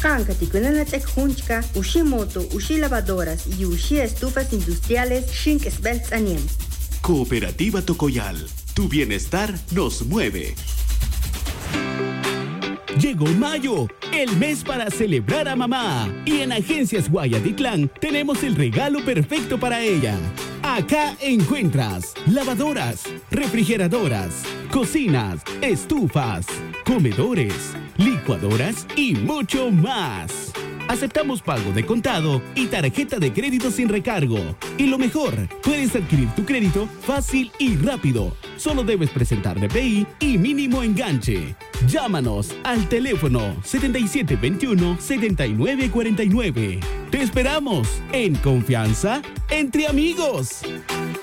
Kanka tikunanatek hunchka, ushimoto, lavadoras y estufas industriales Shink Svelts Aniem. Cooperativa Tocoyal. Tu bienestar nos mueve. Llegó mayo, el mes para celebrar a mamá. Y en Agencias Guayatitlán tenemos el regalo perfecto para ella. Acá encuentras lavadoras, refrigeradoras, cocinas, estufas, comedores, licuadoras y mucho más. Aceptamos pago de contado y tarjeta de crédito sin recargo. Y lo mejor, puedes adquirir tu crédito fácil y rápido. Solo debes presentar DPI y mínimo enganche. Llámanos al teléfono 7721-7949. Te esperamos en confianza entre amigos.